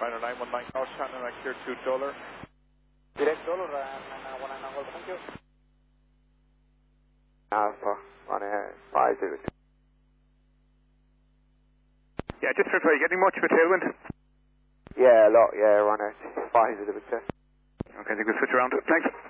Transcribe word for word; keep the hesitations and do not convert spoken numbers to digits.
Rhino nine one nine, call Shannon, I clear two dollar. Direct dollar, nine one nine, Golf, thank you. Alpha, one uh, five zero two. Yeah, just for are you getting much of a tailwind? Yeah, a lot, yeah, we're on a five zero two. Okay, I think we'll switch around. Thanks.